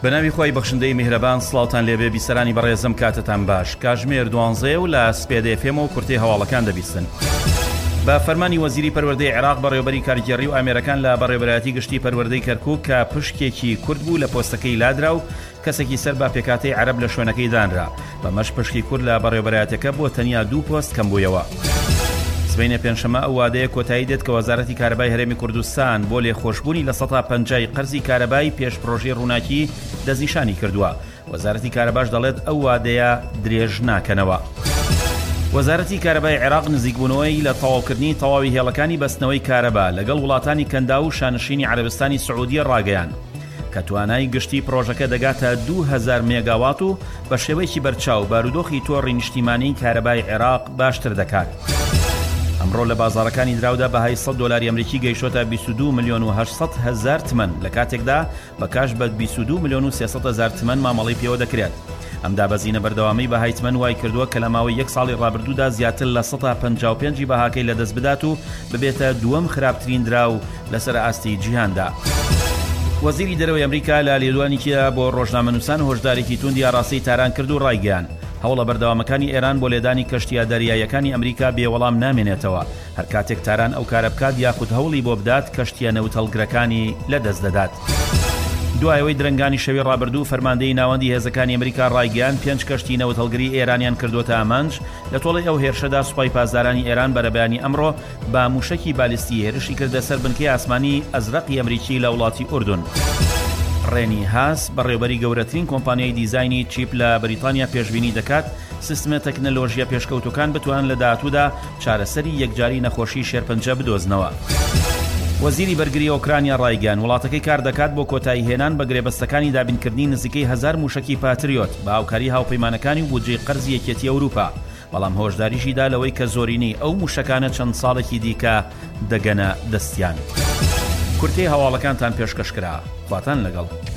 بەناوی خۆی بەخشندەی میهرەبان سڵاوتان لێبێ بیسەرانی بەڕێزم کاتتان باش. کاژمێر 12 و لە سپێدە FM و کورتەی هەواڵەکان دەبیستن. بە فەرمانی وەزیری پەروەردەی عێراق بەڕێوەبەری کارگێڕی و ئامێرەکان لە بەڕێوەبەرایەتی گشتی پەروەردەی کەرکووک کە پشکێکی کورد بوو لە پۆستەکەی لادرا و کەسێکی سەر بە پێکاتەی عەرەب لە شوێنەکەی دانرا. بەمەش پشکی کورد لە بەڕێوەبەرایەتەکە بۆ تەنیا 2 پۆست کەمبوویەوە. سبەینە پێنجشەمە ئەو وادەیە کۆتایی دێت کە وەزارەتی کارەبای هەرێمی کوردستان بۆ لێخۆشبوونی لە 150 قەرزی کارەبای پێش پرۆژەی ڕووناکی دەستنیشانی کردووە. وەزارەتی کارەباش دەڵێت ئەو وادەیە درێژ ناکەنەوە. وەزارەتی کارەبای عێراق نزیکبوونەوەی لە تەواوکردنی تەواوی هێڵەکانی بەستنەوەی کارەبا لەگەڵ وڵاتانی کەندا و شانشینی عەرەبستانی سعودیە ڕاگەیان کە توانای گشتی پرۆژەکە دەگاتە 2000 مێگاوات و بە شێوەیەکی بەرچاو بارودۆخی تۆڕی نیشتیمانی کارەبای عێراق باشتر دەکات. ئەمڕۆ لە بازاڕەکانی دراودا بەهای $100 ئەمریکی گەیشتۆتە 22,800,000 تمەن لە کاتێکدا بە کاش بە 22,300,000 تمەن مامەڵی پێوە دەکرێت. ئەم دابەزینە بەردەوامی بەهای تمەن وای کردووە کە لە ماوەی 1 ساڵی ڕابردوودا زیاتر لە 155 بەهاکەی لەدەست بدات و ببێتە دووەم خراپترین دراو لەسەر ئاستی جیهاندا. وەزیری دەرەوەی ئەمریکا لە لێدوانێکیدا بۆ ڕۆژنامەنووسان هۆشدارێکی توندی ئاڕاستەی تاران کرد و ڕایگەیاند هەوڵە بەردەوامەکانی ئێران بۆ لێدانی کەشتیە دەریایەکانی ئەمریکا بێوەڵام نامێنێتەوە هەر کاتێک تاران ئەو کارە بکات یاخود هەوڵی بۆ بدات کەشتیە نەوتەڵگرەکانی لەدەست دەدات. دوایەوەی درەنگانی شەوی ڕابردوو فەرماندەی ناوەندی هێزەکانی ئەمریکا ڕایگەیاند 5 کەشتی نەوتەڵگری ئێرانیان کردوتە ئامانج لە تۆڵی ئەو هێرشەدا سوپای پاسدارانی ئێران بەرەبەیانی ئەمڕۆ بە موشەکی بالیستی هێرشی کردە سەر بنکەی ئاسمانی ئەزرەقی ئەمریکی لە وڵاتی ئوردون. ڕێنی هاس بەڕێوەبەری گەورەترین کۆمپانیای دیزاینی چیپ لە بەریتانیا پێشبینی دەکات سیستمە تەکنەلۆژیە پێشکەوتوەکان بتوان لە داهاتوودا چارەسەری یەکجاری نەخۆشی شێرپەنجە بدۆزنەوە. وەزیری بەرگری ئۆکرانیا ڕایگەیاند وڵاتەکەی کار دەکات بۆ کۆتایی هێنان بە گرێبەستەکانی دابینکردنی نزیکەی 1000 موشکی پاتریۆت بە هاوکاری هاوپەیمانەکانی و بودجەی قەرزی یەکێتی ئەوروپا. بەڵام هۆشداریشی دا لەوەی کە زۆرینەی ئەو موشەکانە چەند ساڵێکی دیکە دەگەنە دەستیان. کورتەی هەواڵەکانتان پێشکەشکرا. خواتان لەگەڵ.